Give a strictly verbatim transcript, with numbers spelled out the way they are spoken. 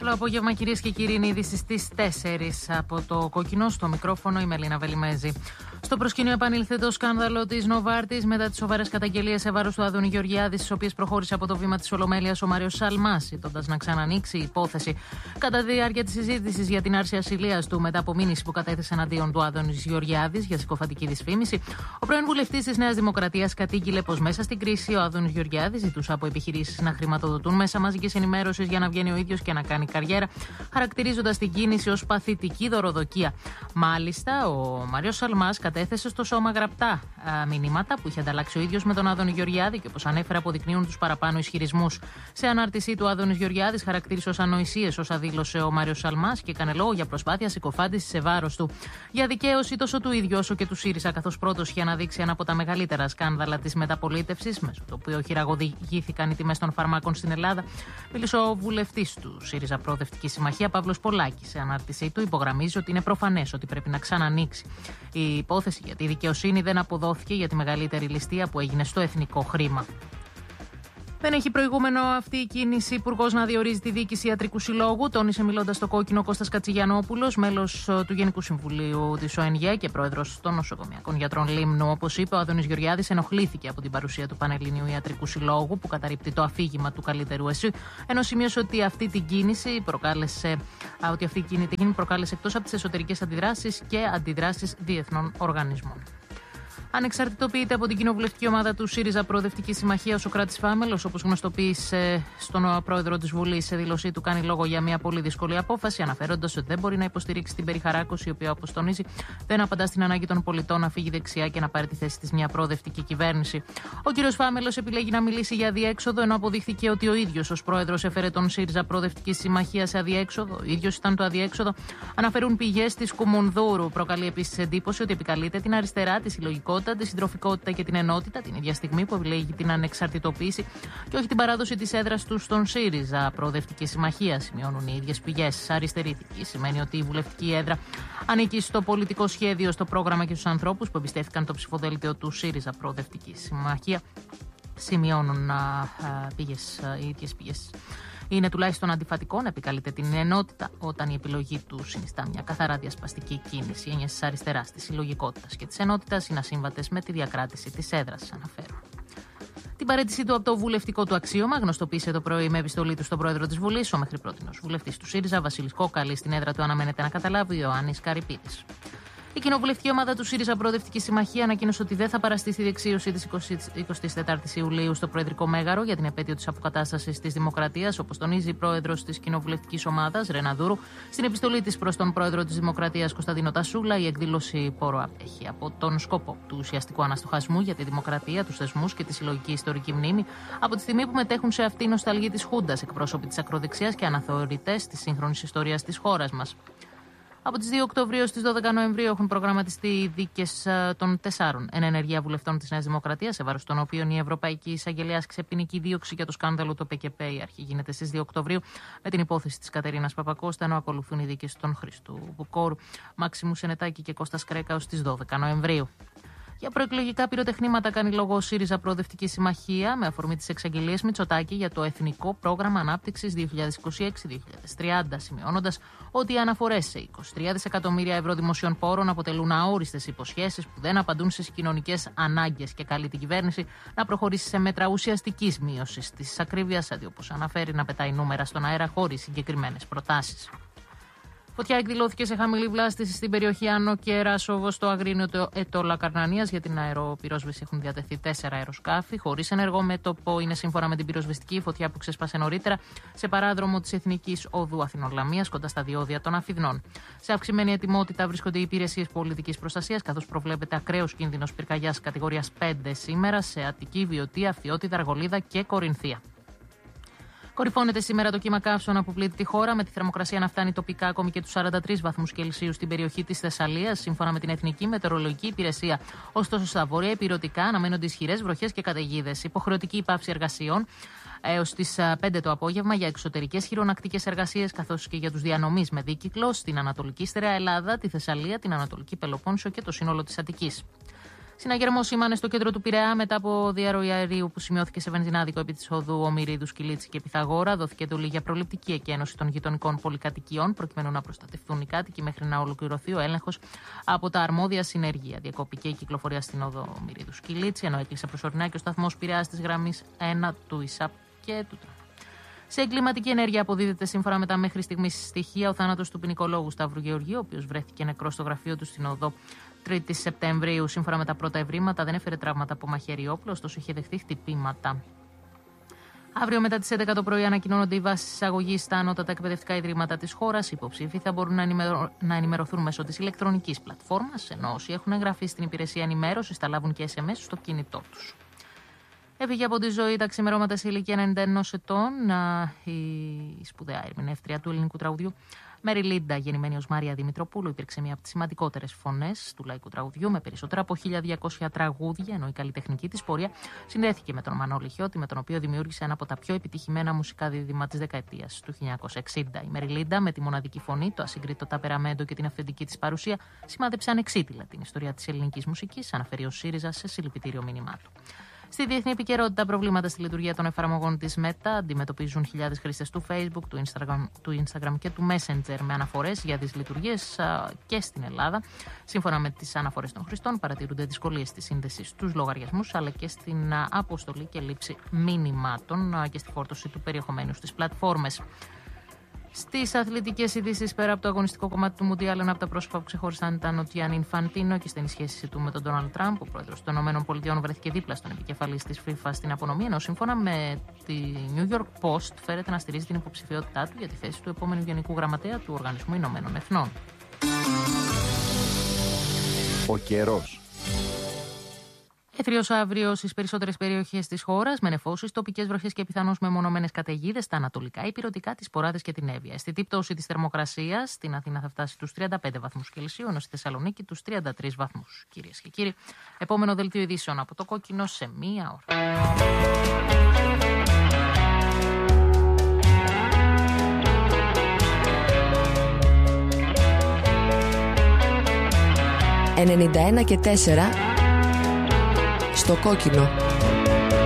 Καλό απόγευμα, κυρίες και κύριοι. Είναι είδηση στις τέσσερις από το Κόκκινο. Στο μικρόφωνο η Μελίνα Βελιμέζη. Στο προσκήνιο επανήλθε το σκάνδαλο της Νοβάρτης μετά τις σοβαρές καταγγελίες σε βάρος του Άδωνη Γεωργιάδη, στις οποίες προχώρησε από το βήμα της Ολομέλειας ο Μάριος Σαλμάς, ζητώντας να ξανανοίξει η υπόθεση. Κατά τη διάρκεια της συζήτησης για την άρση ασυλίας του μετά από μήνυση που κατέθεσε εναντίον του Άδωνη Γεωργιάδη για συκοφαντική δυσφήμιση, ο πρώην βουλευτής της Νέας Δημοκρατίας κατήγγειλε πως μέσα στην κρίση ο Άδωνης Γεωργιάδης ζητούσε από επιχειρήσεις να χρηματοδοτούν μέσα μαζικής ενημέρωσης για να βγαίνει ο ίδιος και να κάνει καριέρα, χαρακτηρίζοντας την κίνηση ως παθητική δωροδοκία. Μάλιστα, ο Μάριος Σαλμάς κατέθεσε στο σώμα γραπτά α, μηνύματα που είχε ανταλλάξει ο ίδιος με τον Άδωνη Γεωργιάδη και, όπως ανέφερε, αποδεικνύουν τους παραπάνω ισχυρισμούς. Σε ανάρτησή του, ο Άδωνης Γεωργιάδης χαρακτήρισε ως ανοησίες όσα δήλωσε ο Μάριος Σαλμάς και έκανε λόγο για προσπάθεια συκοφάντησης σε βάρος του. Για δικαίωση τόσο του ίδιου όσο και του ΣΥΡΙΖΑ, καθώς πρώτος είχε αναδείξει ένα από τα μεγαλύτερα σκάνδαλα της μεταπολίτευσης, μέσω του οποίου χειραγωγήθηκαν οι τιμές των φαρμάκων στην Ελλάδα, μίλησε ο βουλευτής του ΣΥΡΙΖΑ Προοδευτική Συμμαχία, Παύλος Πολάκης. Σε ανάρτησή του, υπογραμμίζει ότι είναι προφανές ότι πρέπει να ξανανοίξει η υπόθεση, γιατί η δικαιοσύνη δεν αποδόθηκε για τη μεγαλύτερη ληστεία που έγινε στο εθνικό χρήμα. Δεν έχει προηγούμενο αυτή η κίνηση υπουργός να διορίζει τη διοίκηση ιατρικού συλλόγου, τόνισε μιλώντας στο Κόκκινο Κώστας Κατσιγιαννόπουλος, μέλος του Γενικού Συμβουλίου της ΟΕΝΓΕ και πρόεδρος των νοσοκομιακών γιατρών Λίμνου. Όπως είπε, ο Άδωνης Γεωργιάδης ενοχλήθηκε από την παρουσία του Πανελληνίου Ιατρικού Συλλόγου, που καταρρίπτει το αφήγημα του καλύτερου ΕΣΥ, ενώ σημείωσε ότι αυτή την κίνηση προκάλεσε, ότι αυτή η κίνηση προκάλεσε εκτός από τις εσωτερικές αντιδράσεις και αντιδράσεις διεθνών οργανισμών. Ανεξαρτητοποιείται από την κοινοβουλευτική ομάδα του ΣΥΡΙΖΑ Προοδευτική Συμμαχία ο Σωκράτης Φάμελος, όπως γνωστοποίησε στον πρόεδρο της Βουλής σε δήλωσή του, κάνει λόγο για μια πολύ δύσκολη απόφαση, αναφέροντας ότι δεν μπορεί να υποστηρίξει την περιχαράκωση, η οποία, όπως τονίζει, δεν απαντά στην ανάγκη των πολιτών να φύγει δεξιά και να πάρει τη θέση της μια προοδευτική κυβέρνηση. Ο κ. Φάμελος επιλέγει να μιλήσει για αδιέξοδο, ενώ αποδείχθηκε ότι ο ίδιος ως πρόεδρος έφερε τον ΣΥΡΙΖΑ Προοδευτική Συμμαχία σε αδιέξοδο. Ο ίδιος ήταν το αδιέξοδο, αναφέρουν πηγές της Κουμουνδούρου. Προκαλεί επίσης εντύπωση ότι επικαλείται την αριστερά, τη συλλογικότητα, τη συντροφικότητα και την ενότητα, την ίδια στιγμή που επιλέγει την ανεξαρτητοποίηση και όχι την παράδοση της έδρας του στον ΣΥΡΙΖΑ Προοδευτική Συμμαχία, σημειώνουν οι ίδιες πηγές. Αριστερή θήκη σημαίνει ότι η βουλευτική έδρα ανήκει στο πολιτικό σχέδιο, στο πρόγραμμα και στους ανθρώπους που εμπιστεύτηκαν το ψηφοδέλτιο του ΣΥΡΙΖΑ Προοδευτική Συμμαχία, σημειώνουν πηγές, οι ίδιες πηγές. Είναι τουλάχιστον αντιφατικό να επικαλείται την ενότητα όταν η επιλογή του συνιστά μια καθαρά διασπαστική κίνηση. Οι έννοιες της αριστεράς, της συλλογικότητας και της ενότητας είναι ασύμβατες με τη διακράτηση της έδρας, αναφέρουν. Την παραίτησή του από το βουλευτικό του αξίωμα γνωστοποίησε το πρωί με επιστολή του στον πρόεδρο της Βουλής, ο μέχρι πρότινος βουλευτής του ΣΥΡΙΖΑ, Βασίλης Κόκαλης. Στην έδρα του αναμένεται να καταλάβει ο Ιωάννης Καρυπίδης. Η κοινοβουλευτική ομάδα του ΣΥΡΙΖΑ Προοδευτική Συμμαχία ανακοίνωσε ότι δεν θα παραστεί στη δεξίωση της εικοστής τέταρτης Ιουλίου στο Προεδρικό Μέγαρο για την επέτειο της αποκατάστασης της Δημοκρατίας, όπως τονίζει η πρόεδρος της κοινοβουλευτικής ομάδας, Ρένα Δούρου, στην επιστολή της προς τον πρόεδρο της Δημοκρατίας, Κωνσταντίνο Τασούλα. Η εκδήλωση πόρο απέχει από τον σκοπό του ουσιαστικού αναστοχασμού για τη δημοκρατία, τους θεσμούς και τη συλλογική ιστορική μνήμη, από τη στιγμή που μετέχουν σε αυτή νοσταλγία της Χούντας εκπρόσωποι της ακροδεξιάς και αναθεωρητές της σύγχρονης ιστορίας της χώρας μας. Από τις δύο Οκτωβρίου στις δώδεκα Νοεμβρίου έχουν προγραμματιστεί οι δίκες των τεσσάρων εν ενεργεία βουλευτών της Νέας Δημοκρατίας, σε βάρος των οποίων η Ευρωπαϊκή Εισαγγελέα άσκησε ποινική δίωξη για το σκάνδαλο του ΠΚΠ. Η αρχή γίνεται στις δύο Οκτωβρίου με την υπόθεση της Κατερίνας Παπακώστα, ενώ ακολουθούν οι δίκες των Χριστού Βουκόρου, Μάξιμου Σενετάκη και Κώστας Κρέκαου στις δώδεκα Νοεμβρίου. Για προεκλογικά πυροτεχνήματα κάνει λόγο ο ΣΥΡΙΖΑ Προοδευτική Συμμαχία με αφορμή τις εξαγγελίες Μητσοτάκη για το Εθνικό Πρόγραμμα Ανάπτυξης δύο χιλιάδες είκοσι έξι με δύο χιλιάδες τριάντα, σημειώνοντας ότι οι αναφορές σε είκοσι τρία δισεκατομμύρια ευρώ δημοσίων πόρων αποτελούν αόριστες υποσχέσεις που δεν απαντούν στις κοινωνικές ανάγκες και καλεί την κυβέρνηση να προχωρήσει σε μέτρα ουσιαστικής μείωσης της ακρίβειας, αντί όπως αναφέρει να πετάει νούμερα στον αέρα χωρίς συγκεκριμένες προτάσεις. Φωτιά εκδηλώθηκε σε χαμηλή βλάστηση στην περιοχή Άνω και Ράσοβο στο Αγρίνιο Ετώλα Καρνανίας. Για την αεροπυρόσβεση έχουν διατεθεί τέσσερα αεροσκάφη χωρίς ενεργό μέτωπο. Είναι σύμφωνα με την πυροσβεστική φωτιά που ξέσπασε νωρίτερα σε παράδρομο της Εθνικής Οδού Αθηνών-Λαμίας, κοντά στα διόδια των Αφιδνών. Σε αυξημένη ετοιμότητα βρίσκονται οι υπηρεσίες πολιτικής προστασίας, καθώς προβλέπεται ακραίος κίνδυνος πυρκαγιάς κατηγορίας πέντε σήμερα σε Αττική, Βιωτή, Αφιώτιδα, Αργολίδα και Κορινθία. Κορυφώνεται σήμερα το κύμα καύσωνα που πλήττει τη χώρα, με τη θερμοκρασία να φτάνει τοπικά ακόμη και τους σαράντα τρεις βαθμούς Κελσίου στην περιοχή της Θεσσαλίας, σύμφωνα με την Εθνική Μετεωρολογική Υπηρεσία. Ωστόσο, στα βόρεια υπηρετικά αναμένονται ισχυρές βροχές και καταιγίδες. Υποχρεωτική υπάυση εργασιών έως τις πέντε το απόγευμα για εξωτερικές χειρονακτικές εργασίες, καθώς και για τους διανομείς με δίκυκλο στην Ανατολική Στερεά Ελλάδα, τη Θεσσαλία, την Ανατολική Πελοπόννησο και το σύνολο της Αττικής. Συναγερμό σήμανε στο κέντρο του Πειραιά μετά από διαρροή αερίου που σημειώθηκε σε βενζινάδικο επί της οδού Ομηρίδου, Σκυλίτση και Πυθαγόρα. Δόθηκε εντολή για προληπτική εκένωση των γειτονικών πολυκατοικιών, προκειμένου να προστατευτούν οι κάτοικοι μέχρι να ολοκληρωθεί ο έλεγχος από τα αρμόδια συνεργεία. Διακόπηκε η κυκλοφορία στην οδό Ομηρίδου, Σκυλίτση, ενώ έκλεισε προσωρινά και ο σταθμός Πειραιάς της γραμμής ένα του ΙΣΑΠ και του τραμ. Σε εγκληματική ενέργεια αποδίδεται σύμφωνα με τα μέχρι στιγμής στοιχεία ο θάνατος του ποινικολόγου Σταύρου Γεωργίου, ο οποίος βρέθηκε νεκρός στο γραφείο του στην οδό τρίτη Σεπτεμβρίου. Σύμφωνα με τα πρώτα ευρήματα, δεν έφερε τραύματα από μαχαίρι όπλο, ωστόσο είχε δεχθεί χτυπήματα. Αύριο μετά τις έντεκα το πρωί ανακοινώνονται οι βάσεις εισαγωγής στα ανώτατα εκπαιδευτικά ιδρύματα της χώρας. Οι υποψήφοι θα μπορούν να, ενημερω... να ενημερωθούν μέσω της ηλεκτρονικής πλατφόρμας, ενώ όσοι έχουν εγγραφεί στην υπηρεσία ενημέρωσης θα λάβουν και ες εμ ες στο κινητό τους. Έφυγε από τη ζωή τα ξημερώματα σε ηλικία ενενήντα ενός ετών η σπουδαία ερμηνεύτρια του ελληνικού τραγουδιού Μέρι Λίντα, γεννημένη ως Μάρια Δημητροπούλου, υπήρξε μία από τις σημαντικότερες φωνές του λαϊκού τραγουδιού με περισσότερα από χίλια διακόσια τραγούδια, ενώ η καλλιτεχνική της πορεία συνδέθηκε με τον Μανώλη Χιώτη, με τον οποίο δημιούργησε ένα από τα πιο επιτυχημένα μουσικά δίδυμα της δεκαετίας του χίλια εννιακόσια εξήντα. Η Μέρι Λίντα, με τη μοναδική φωνή, το ασυγκρίτο ταπεραμέντο και την αυθεντική της παρουσία, σημάδεψε ανεξίτηλα την ιστορία της ελληνικής μουσικής, αναφέρει ο ΣΥΡΙΖΑ σε συλληπιτήριο μήνυμά του. Στη διεθνή επικαιρότητα, προβλήματα στη λειτουργία των εφαρμογών της Meta αντιμετωπίζουν χιλιάδες χρήστες του Facebook, του Instagram, του Instagram και του Messenger με αναφορές για τις λειτουργίες και στην Ελλάδα. Σύμφωνα με τις αναφορές των χρηστών, παρατηρούνται δυσκολίες στη σύνδεση στους λογαριασμούς αλλά και στην αποστολή και λήψη μηνυμάτων και στη φόρτωση του περιεχομένου στις πλατφόρμες. Στις αθλητικές ειδήσεις, πέρα από το αγωνιστικό κομμάτι του Μουντιάλ, ένα από τα πρόσωπα που ξεχώρισαν ήταν ο Τζιάννι Ινφαντίνο και στενή σχέση του με τον Ντόναλντ Τραμπ. Ο πρόεδρος των ΗΠΑ βρέθηκε δίπλα στον επικεφαλής της FIFA στην απονομή, ενώ σύμφωνα με τη New York Post φέρεται να στηρίζει την υποψηφιότητά του για τη θέση του επόμενου Γενικού Γραμματέα του Οργανισμού Ηνωμένων Εθνών. Ο καιρός. Έθριος αύριο στις περισσότερες περιοχές της χώρας, με νεφώσεις, τοπικές βροχές και πιθανώς μεμονωμένες καταιγίδες στα ανατολικά, υπηρετικά, τις Ποράδες και την Εύβοια. Αισθητή πτώση της θερμοκρασίας, στην Αθήνα θα φτάσει στους τριάντα πέντε βαθμούς Κελσίου, ενώ στη Θεσσαλονίκη τους τριάντα τρεις βαθμούς. Κυρίες και κύριοι, επόμενο δελτίο ειδήσεων από το Κόκκινο σε μία ώρα. ενενήντα ένα και τέσσερα στο Κόκκινο.